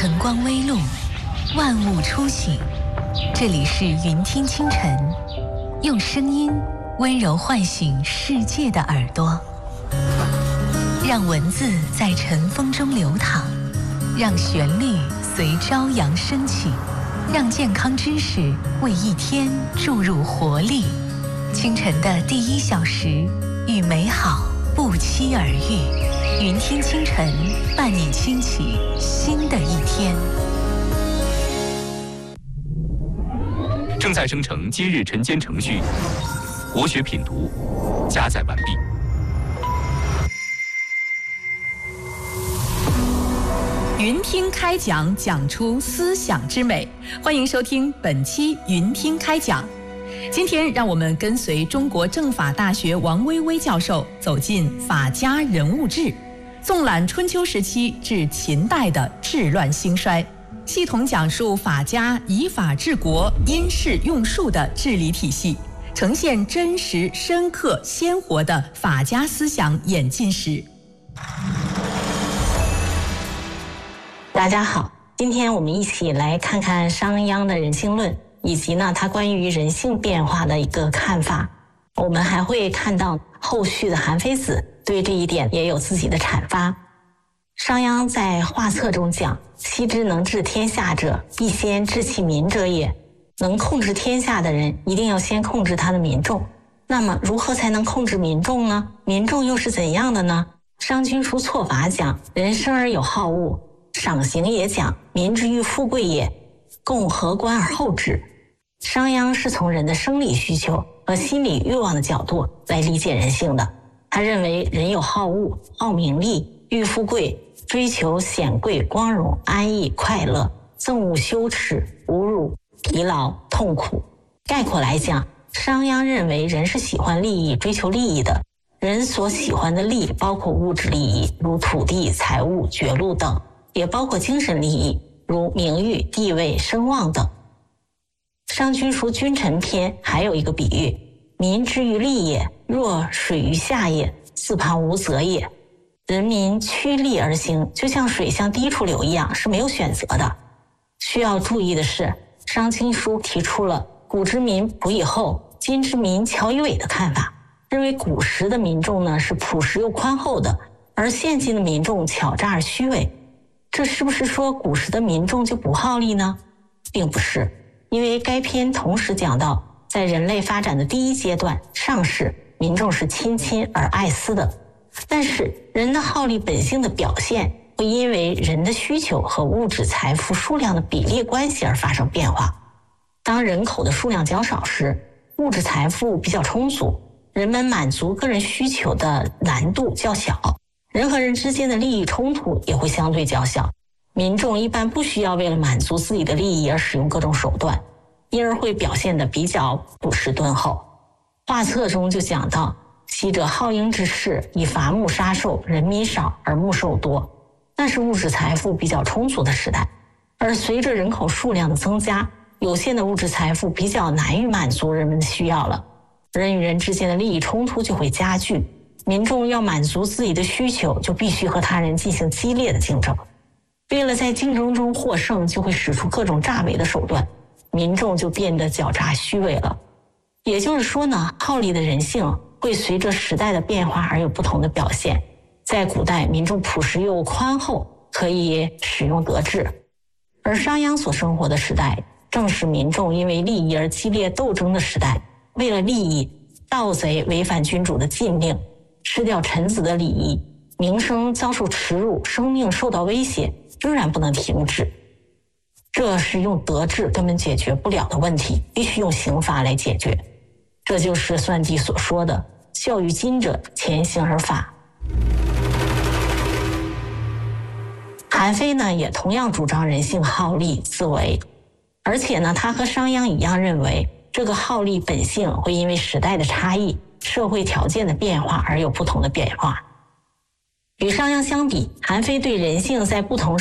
晨光微露，万物初醒。这里是云听清晨，用声音温柔唤醒世界的耳朵，让文字在晨风中流淌，让旋律随朝阳升起，让健康知识为一天注入活力。清晨的第1小时，与美好不期而遇。云听清晨，伴你轻启新的一天。 正在生成今日晨间程序，国学品读加载完毕。 云听开讲，讲出思想之美。欢迎收听本期云听开讲。今天让我们跟随中国政法大学王薇薇教授走进法家人物志，纵览春秋时期至秦代的治乱兴衰，系统讲述法家以法治国、因势用术的治理体系，呈现真实、深刻、鲜活的法家思想演进史。 大家好，今天我们一起来看看商鞅的人性论，以及呢他关于人性变化的一个看法。我们还会看到后续的韩非子对这一点也有自己的阐发。商鞅在画策中讲：昔之能治天下者，必先治其民者也。能控制天下的人，一定要先控制他的民众。那么如何才能控制民众呢？民众又是怎样的呢？商君书错法讲：人生而有好恶。赏刑也讲：民之欲富贵也，共和官而后止。商鞅是从人的生理需求和心理欲望的角度来理解人性的。他认为人有好恶、好名利、欲富贵，追求显贵、光荣、安逸、快乐，憎恶羞耻、侮辱、疲劳、痛苦。概括来讲，商鞅认为人是喜欢利益、追求利益的。人所喜欢的利益包括物质利益，如土地、财物、爵禄等，也包括精神利益，如名誉、地位、声望等。商君书君臣篇还有一个比喻：民之于利也，若水于下也，四旁无则也。人民趋利而行，就像水向低处流一样，是没有选择的。需要注意的是，商君书提出了古之民朴以厚，今之民巧以伪的看法，认为古时的民众呢是朴实又宽厚的，而现今的民众巧诈而虚伪。这是不是说古时的民众就不好利呢？并不是，因为该篇同时讲到，在人类发展的第1阶段，上世民众是亲亲而爱私的。但是人的好利本性的表现会因为人的需求和物质财富数量的比例关系而发生变化。当人口的数量较少时，物质财富比较充足，人们满足个人需求的难度较小，人和人之间的利益冲突也会相对较小。民众一般不需要为了满足自己的利益而使用各种手段，因而会表现得比较朴实敦厚。画策中就讲到：昔者好鹰之士，以伐木杀兽，人民少而木兽多，那是物质财富比较充足的时代。而随着人口数量的增加，有限的物质财富比较难以满足人们的需要了，人与人之间的利益冲突就会加剧。民众要满足自己的需求，就必须和他人进行激烈的竞争。为了在竞争中获胜，就会使出各种诈伪的手段，民众就变得狡诈虚伪了。也就是说呢，好利的人性会随着时代的变化而有不同的表现。在古代，民众朴实又宽厚，可以使用德治；而商鞅所生活的时代，正是民众因为利益而激烈斗争的时代。为了利益，盗贼违反君主的禁令，失掉臣子的礼仪，名声遭受耻辱，生命受到威胁，仍然不能停止。这是用德治根本解决不了的问题，必须用刑罚来解决。这就是算计所说的孝于今者，前行而法。韩非呢也同样主张人性好利自为，而且呢他和商鞅一样认为，这个好利本性会因为时代的差异、社会条件的变化而有不同的变化。与商鞅相比，韩非对人性在不同